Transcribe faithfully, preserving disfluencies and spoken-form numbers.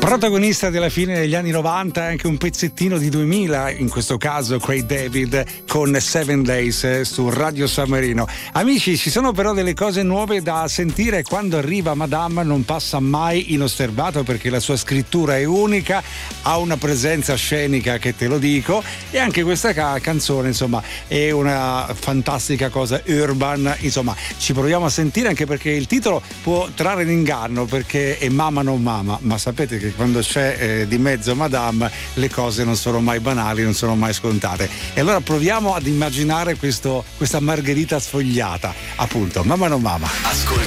Protagonista della fine degli anni novanta e anche un pezzettino di duemila, in questo caso Craig David con Seven Days su Radio San Marino. Amici, ci sono però delle cose nuove da sentire. Quando arriva Madame non passa mai inosservato, perché la sua scrittura è unica, ha una presenza scenica che te lo dico, e anche questa ca- canzone insomma è una fantastica cosa urban. Insomma, ci proviamo a sentire, anche perché il titolo può trarre in inganno, perché è Mama non Mama, ma sapete che quando c'è eh, di mezzo Madame le cose non sono mai banali, non sono mai scontate. E allora proviamo ad immaginare questo, questa margherita sfogliata, appunto, Mama non Mama. Ascolta